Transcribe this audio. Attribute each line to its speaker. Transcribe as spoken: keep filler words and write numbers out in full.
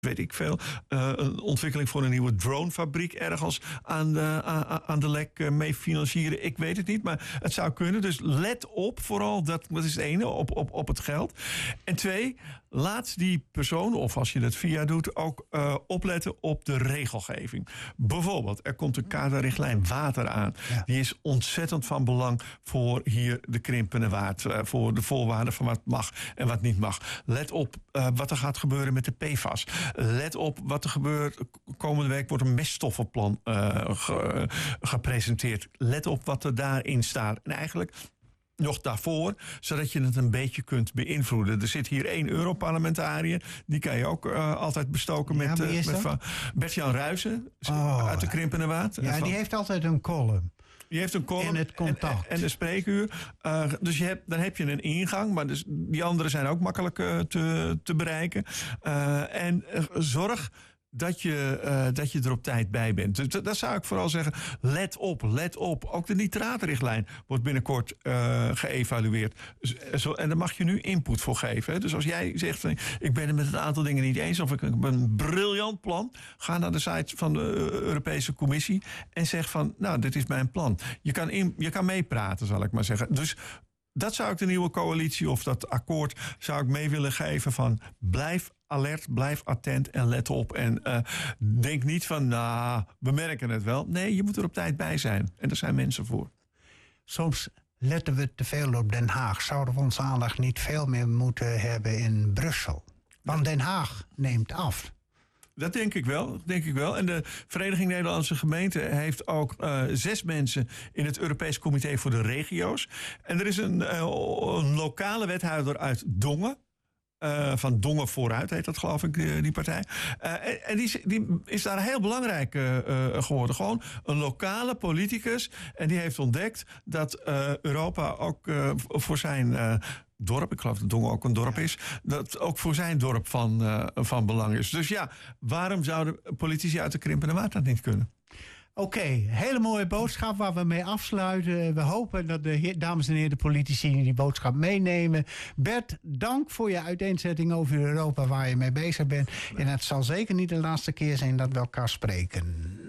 Speaker 1: weet ik veel, uh, een ontwikkeling voor een nieuwe dronefabriek ergens aan de, aan, aan de lek uh, mee financieren. Ik weet het niet, maar het zou kunnen. Dus let op vooral, dat, dat is het ene, op, op, op het geld. En twee, laat die persoon, of als je dat via doet, ook uh, opletten op de regelgeving. Bijvoorbeeld, er komt een kaderrichtlijn water aan. Ja. Die is ontzettend van belang voor hier de krimpende waard. Uh, voor de voorwaarden van wat mag en wat niet mag. Let op uh, wat er gaat gebeuren met de P F A S. Let op wat er gebeurt. Komende week wordt een meststoffenplan uh, ge, gepresenteerd. Let op wat er daarin staat. En eigenlijk nog daarvoor, zodat je het een beetje kunt beïnvloeden. Er zit hier één Europarlementariër. Die kan je ook uh, altijd bestoken
Speaker 2: ja,
Speaker 1: met, uh, met van Bert-Jan Ruijsen
Speaker 2: oh.
Speaker 1: uit de Krimpende Waard.
Speaker 2: Ja,
Speaker 1: van,
Speaker 2: die heeft altijd een column.
Speaker 1: Die heeft een column
Speaker 2: in het contact.
Speaker 1: En, en een spreekuur. Uh, dus je hebt, dan heb je een ingang. Maar dus die anderen zijn ook makkelijk uh, te, te bereiken. Uh, en uh, zorg dat je, uh, dat je er op tijd bij bent. Dus dat, dat zou ik vooral zeggen. Let op, let op. Ook de nitraatrichtlijn wordt binnenkort uh, geëvalueerd. Zo, en daar mag je nu input voor geven. Hè. Dus als jij zegt, ik ben het met een aantal dingen niet eens, of ik heb een briljant plan, ga naar de site van de Europese Commissie en zeg van, nou, dit is mijn plan. Je kan, in, je kan meepraten, zal ik maar zeggen. Dus dat zou ik de nieuwe coalitie of dat akkoord zou ik mee willen geven van blijf alert, blijf attent en let op. En uh, denk niet van, nou, we merken het wel. Nee, je moet er op tijd bij zijn. En daar zijn mensen voor.
Speaker 2: Soms letten we te veel op Den Haag. Zouden we onze aandacht niet veel meer moeten hebben in Brussel? Want Den Haag neemt af.
Speaker 1: Dat denk ik wel, denk ik wel. En de Vereniging Nederlandse Gemeenten heeft ook uh, zes mensen in het Europees Comité voor de Regio's. En er is een, uh, een lokale wethouder uit Dongen. Uh, van Dongen Vooruit heet dat, geloof ik, die, die partij. Uh, en en die, is, die is daar heel belangrijk uh, uh, geworden. Gewoon een lokale politicus. En die heeft ontdekt dat uh, Europa ook uh, voor zijn Uh, dorp, ik geloof dat Dongen ook een dorp is, dat ook voor zijn dorp van, uh, van belang is. Dus ja, waarom zouden politici uit de Krimpende Waard dat niet kunnen?
Speaker 2: Oké, okay, hele mooie boodschap waar we mee afsluiten. We hopen dat de heer, dames en heren de politici die boodschap meenemen. Bert, dank voor je uiteenzetting over Europa waar je mee bezig bent. En het zal zeker niet de laatste keer zijn dat we elkaar spreken.